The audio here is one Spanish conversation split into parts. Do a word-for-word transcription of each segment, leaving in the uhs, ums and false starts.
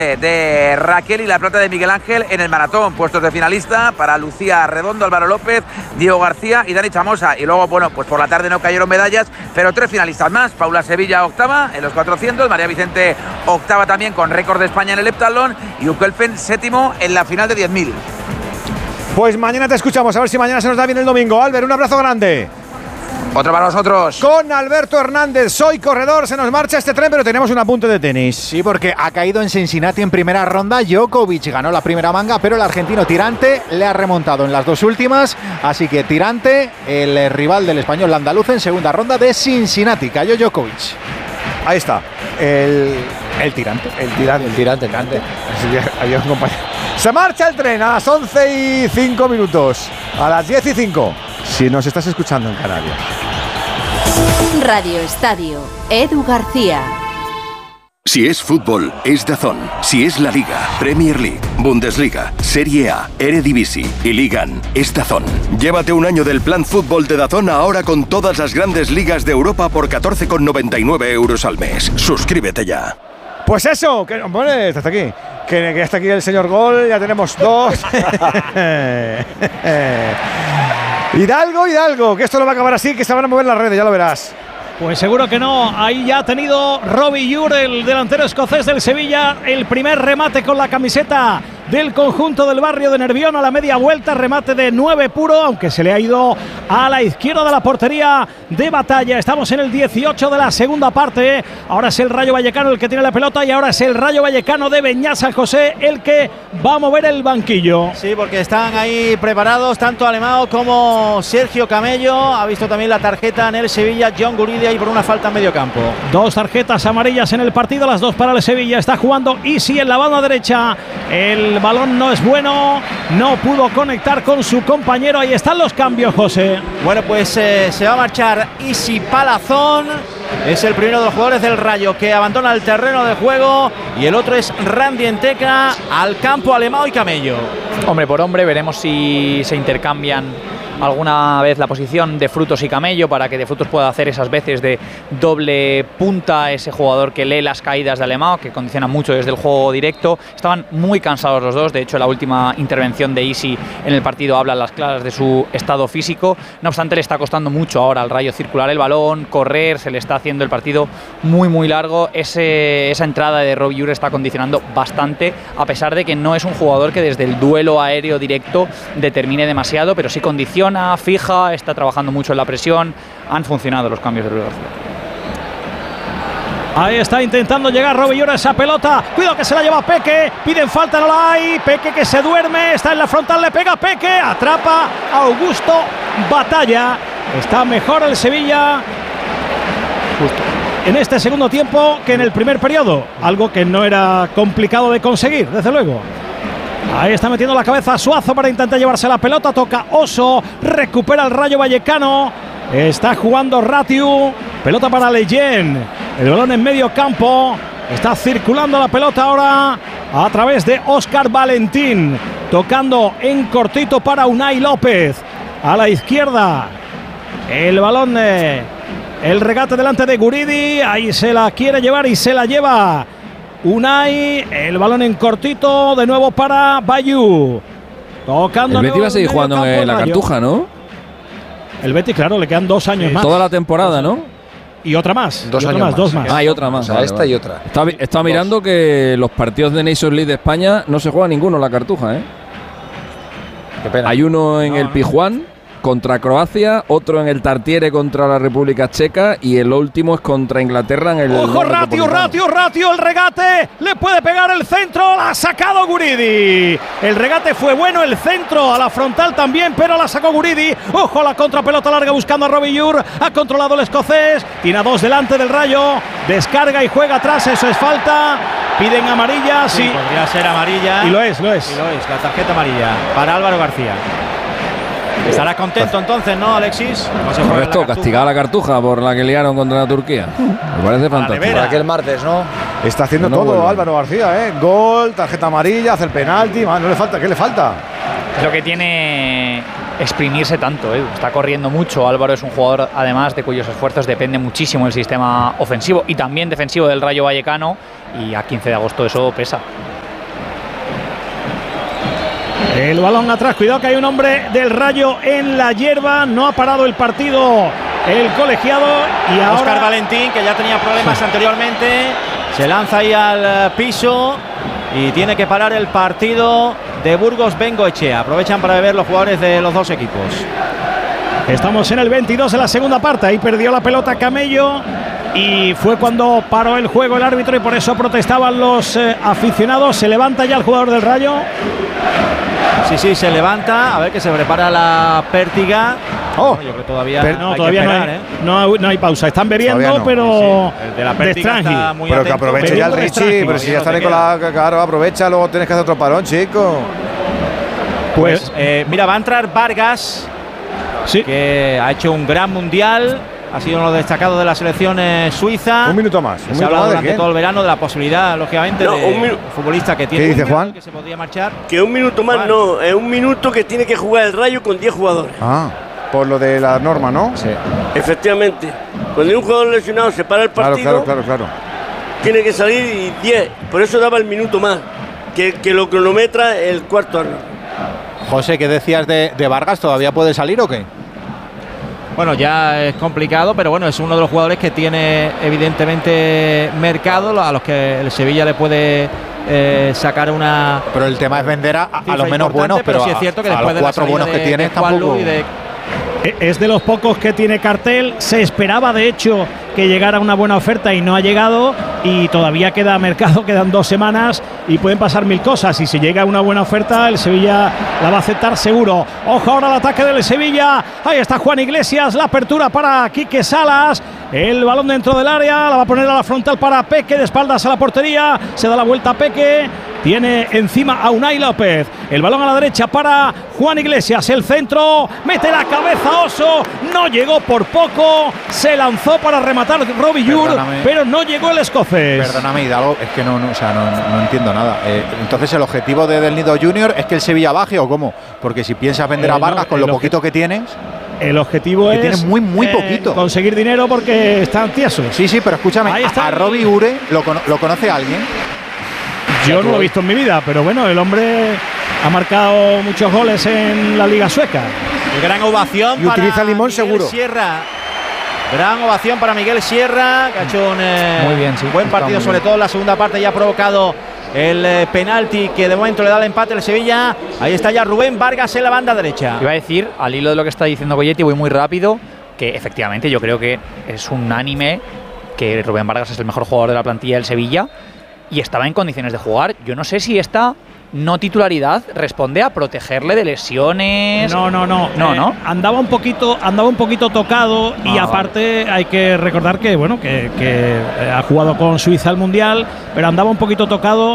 de Raquel y la plata de Miguel Ángel en el maratón. Puestos de finalista para Lucía Redondo, Álvaro López, Diego García y Dani Chamosa. Y luego, bueno, pues por la tarde no cayeron medallas, pero tres finalistas más. Paula Sevilla, octava en los cuatrocientos, María Vicente, octava también con récord de España en el heptatlón, y Ukelfen, séptimo en la final de diez mil. Pues mañana te escuchamos, a ver si mañana se nos da bien el domingo. Albert, un abrazo grande. Otro para nosotros. Con Alberto Hernández, soy corredor, se nos marcha este tren, pero tenemos un apunte de tenis. Sí, porque ha caído en Cincinnati en primera ronda. Djokovic ganó la primera manga, pero el argentino Tirante le ha remontado en las dos últimas. Así que Tirante, el rival del español andaluz en segunda ronda de Cincinnati. Cayó Djokovic. Ahí está, el, el Tirante. El Tirante. El Tirante, el Tirante. Había un compañero. Se marcha el tren a las once y cinco minutos. A las diez y cinco. Si nos estás escuchando en Canarias. Radio Estadio, Edu García. Si es fútbol, es DAZN. Si es la Liga, Premier League, Bundesliga, Serie A, Eredivisie y Ligan, es DAZN. Llévate un año del plan fútbol de DAZN ahora con todas las grandes ligas de Europa por catorce con noventa y nueve euros al mes. Suscríbete ya. Pues eso, que bueno, hasta aquí. Que, que hasta aquí el señor Gol, ya tenemos dos. Hidalgo, Hidalgo, que esto no va a acabar así, que se van a mover las redes, ya lo verás. Pues seguro que no. Ahí ya ha tenido Robbie Ure, el delantero escocés del Sevilla, el primer remate con la camiseta del conjunto del barrio de Nervión a la media vuelta, remate de nueve puro, aunque se le ha ido a la izquierda de la portería de Batalla. Estamos en el dieciocho de la segunda parte. Ahora es el Rayo Vallecano el que tiene la pelota y ahora es el Rayo Vallecano de Beñat José el que va a mover el banquillo. Sí, porque están ahí preparados tanto Alemão como Sergio Camello. Ha visto también la tarjeta en el Sevilla John Guridi ahí por una falta en medio campo. Dos tarjetas amarillas en el partido, las dos para el Sevilla. Está jugando Isi en la banda derecha. El balón no es bueno, no pudo conectar con su compañero. Ahí están los cambios, José. Bueno, pues eh, se va a marchar Isi Palazón. Es el primero de los jugadores del Rayo que abandona el terreno de juego. Y el otro es Randy Enteca al campo Alemão y Camello. Hombre por hombre, veremos si se intercambian alguna vez la posición de Frutos y Camello para que de Frutos pueda hacer esas veces de doble punta, ese jugador que lee las caídas de Alemão, que condiciona mucho desde el juego directo. Estaban muy cansados los dos, de hecho la última intervención de Isi en el partido habla a las claras de su estado físico. No obstante, le está costando mucho ahora al Rayo circular el balón, correr, se le está haciendo el partido muy muy largo. Ese, esa entrada de Robbie Ure está condicionando bastante, a pesar de que no es un jugador que desde el duelo aéreo directo determine demasiado, pero sí condiciona, fija, está trabajando mucho en la presión. Han funcionado los cambios de Luis García. Ahí está intentando llegar Robbie Ure a esa pelota. Cuidado que se la lleva Peque. Piden falta, no la hay. Peque que se duerme. Está en la frontal, le pega Peque. Atrapa a Augusto Batalla. Está mejor el Sevilla justo en este segundo tiempo que en el primer periodo. Algo que no era complicado de conseguir, desde luego. Ahí está metiendo la cabeza Suazo para intentar llevarse la pelota. Toca Oso. Recupera el Rayo Vallecano. Está jugando Ratiu. Pelota para Leyen. El balón en medio campo. Está circulando la pelota ahora a través de Óscar Valentín. Tocando en cortito para Unai López. A la izquierda. El balón de... El regate delante de Guridi. Ahí se la quiere llevar y se la lleva Unai, el balón en cortito, de nuevo para Bayu. Tocando. El Betis va a seguir jugando en la Cartuja, ¿no? El Betis, claro, le quedan dos años sí, más. Toda la temporada, ¿no? Y otra más. Dos y otra años más, más. Dos más. Ah, y otra más. O sea, vale, esta vale. y otra. Estaba está mirando dos. Que los partidos de Nations League de España no se juega ninguno en la Cartuja, ¿eh? Qué pena. Hay uno en no, el no. Pijuán contra Croacia, otro en el Tartiere contra la República Checa y el último es contra Inglaterra en el... ¡Ojo, Ratio, Ratio, Ratio! El regate, le puede pegar el centro, la ha sacado Guridi. El regate fue bueno, el centro a la frontal también, pero la sacó Guridi. ¡Ojo, la contrapelota larga buscando a Robbie Ure! Ha controlado el escocés, tiene a dos delante del Rayo, descarga y juega atrás, eso es falta. Piden amarilla, sí. sí. Podría ser amarilla. Y lo es, lo es. Y lo es, la tarjeta amarilla para Álvaro García. Estará contento entonces, ¿no, Alexis? No Correcto, castigar a la Cartuja por la que liaron contra la Turquía. Me parece fantástico. Para aquel martes, ¿no? Está haciendo no todo vuelve. Álvaro García, ¿eh? Gol, tarjeta amarilla, hace el penalti. No le falta, ¿qué le falta? Es lo que tiene exprimirse tanto, ¿eh? Está corriendo mucho. Álvaro es un jugador, además, de cuyos esfuerzos depende muchísimo el sistema ofensivo y también defensivo del Rayo Vallecano. Y a quince de agosto eso pesa. El balón atrás, cuidado que hay un hombre del Rayo en la hierba, no ha parado el partido el colegiado y ahora Óscar Valentín, que ya tenía problemas sí. anteriormente, se lanza ahí al piso y tiene que parar el partido de Burgos Bengoechea. Aprovechan para beber los jugadores de los dos equipos. Estamos en el veintidós de la segunda parte, ahí perdió la pelota Camello y fue cuando paró el juego el árbitro y por eso protestaban los eh, aficionados. Se levanta ya el jugador del Rayo. Sí, sí, se levanta, a ver que se prepara la pértiga. Oh, bueno, yo creo que todavía pero, no, hay todavía que esperar, no, hay, ¿eh? no, hay, no hay pausa. Están bebiendo, no. pero sí, sí. El de la pértiga está muy pero atento. que aproveche ya el Richie, pero si ya están con la claro, aprovecha, luego tienes que hacer otro parón, chico. Pues, pues eh, mira, va a entrar Vargas, sí. que ha hecho un gran mundial. Ha sido uno de los destacados de la selección eh, suiza. Un minuto más. Un se ha hablado durante quién? todo el verano de la posibilidad, lógicamente, no, de un, un futbolista que tiene. ¿Qué dice un Juan? Que se podría marchar. Que un minuto más Juan. no, es un minuto que tiene que jugar el Rayo con diez jugadores. Ah, por lo de la norma, ¿no? Sí. Efectivamente. Cuando hay un jugador lesionado se para el partido. Claro, claro, claro, claro. Tiene que salir y diez. Por eso daba el minuto más. Que, que lo cronometra el cuarto árbitro. José, ¿qué decías de, de Vargas? ¿Todavía puede salir o qué? Bueno, ya es complicado, pero bueno, es uno de los jugadores que tiene evidentemente mercado, a los que el Sevilla le puede eh, sacar una. Pero el tema es vender a, a los menos buenos, pero, pero sí es cierto que a, después a los cuatro de buenos de, que tiene de tampoco. Y de, es de los pocos que tiene cartel. Se esperaba, de hecho, que llegara una buena oferta y no ha llegado. Y todavía queda mercado, quedan dos semanas y pueden pasar mil cosas. Y si llega una buena oferta, el Sevilla la va a aceptar seguro. Ojo ahora al ataque del Sevilla. Ahí está Juan Iglesias, la apertura para Quique Salas. El balón dentro del área, la va a poner a la frontal para Peque, de espaldas a la portería. Se da la vuelta a Peque. Tiene encima a Unai López. El balón a la derecha para Juan Iglesias. El centro, mete la cabeza Oso. No llegó por poco. Se lanzó para rematar Robbie Yur, pero no llegó el escocés. Perdóname, Hidalgo, es que no, no, o sea, no, no entiendo nada. Eh, entonces, ¿el objetivo de Del Nido Junior es que el Sevilla baje o cómo? Porque si piensas vender eh, a Vargas no, con lo poquito que tienes. El objetivo que es tienes muy, muy eh, poquito. conseguir dinero porque están tiesos. Sí, sí, pero escúchame, Ahí está a, a Robbie Ure, ¿lo, ¿lo conoce alguien? Yo no lo he visto en mi vida, pero bueno, el hombre ha marcado muchos goles en la Liga Sueca. Y gran ovación y para utiliza limón Miguel seguro. Sierra. Gran ovación para Miguel Sierra, que ha hecho un eh, muy bien, sí, buen partido, sobre bien. todo en la segunda parte, ya ha provocado el eh, penalti que de momento le da el empate al Sevilla. Ahí está ya Rubén Vargas en la banda derecha. Iba a decir, al hilo de lo que está diciendo Goyetti, voy muy rápido, que efectivamente yo creo que es unánime que Rubén Vargas es el mejor jugador de la plantilla del Sevilla y estaba en condiciones de jugar. Yo no sé si esta no titularidad responde a protegerle de lesiones. No, no, no. No, eh, no. Andaba un poquito, andaba un poquito tocado y ah. aparte hay que recordar que bueno, que, que ha jugado con Suiza al Mundial, pero andaba un poquito tocado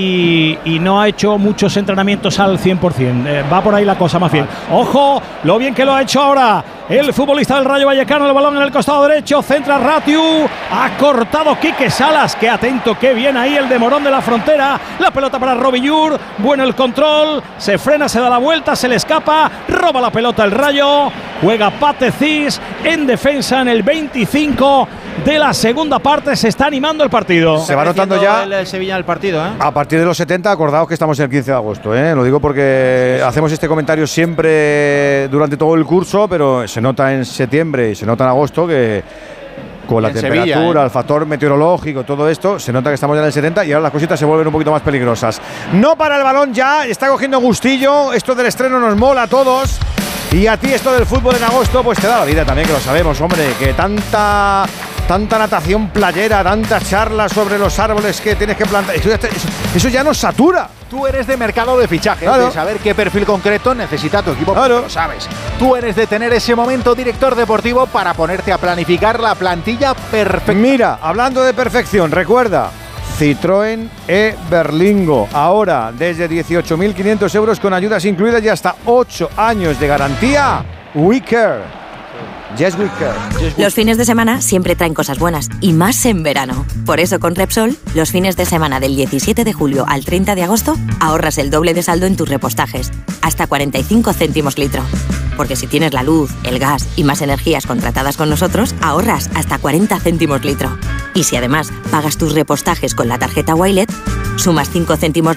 y, y no ha hecho muchos entrenamientos al cien por cien. Eh, va por ahí la cosa más bien. Ojo, lo bien que lo ha hecho ahora el futbolista del Rayo Vallecano, el balón en el costado derecho, centra Ratiu, ha cortado Quique Salas, qué atento, qué bien ahí el de Morón de la Frontera, la pelota para Robbie Yur, bueno el control, se frena, se da la vuelta, se le escapa, roba la pelota el Rayo, juega Pate Cis en defensa en el veinticinco de la segunda parte, se está animando el partido. Se va notando ya el Sevilla el partido, ¿eh? A partir de los setenta, acordaos que estamos el quince de agosto, ¿eh? Lo digo porque hacemos este comentario siempre durante todo el curso, pero se nota en septiembre y se nota en agosto que con la temperatura, Sevilla, ¿eh? el factor meteorológico, todo esto, se nota que estamos ya en el setenta y ahora las cositas se vuelven un poquito más peligrosas. No para el balón ya, está cogiendo gustillo, esto del estreno nos mola a todos. Y a ti esto del fútbol en agosto pues te da la vida también, que lo sabemos, hombre, que tanta tanta natación playera, tantas charlas sobre los árboles que tienes que plantar, eso, eso, eso ya nos satura. Tú eres de mercado de fichajes, claro. de saber qué perfil concreto necesita tu equipo, claro. lo sabes. Tú eres de tener ese momento director deportivo para ponerte a planificar la plantilla perfecta. Mira, hablando de perfección, recuerda, Citroën E Berlingo, ahora desde dieciocho mil quinientos euros con ayudas incluidas y hasta ocho años de garantía. We care. Yes, we care. Yes, we los fines de semana siempre traen cosas buenas y más en verano. Por eso con Repsol, los fines de semana del diecisiete de julio al treinta de agosto ahorras el doble de saldo en tus repostajes, hasta cuarenta y cinco céntimos litro. Porque si tienes la luz, el gas y más energías contratadas con nosotros, ahorras hasta cuarenta céntimos litro. Y si además pagas tus repostajes con la tarjeta Wilet, sumas cinco céntimos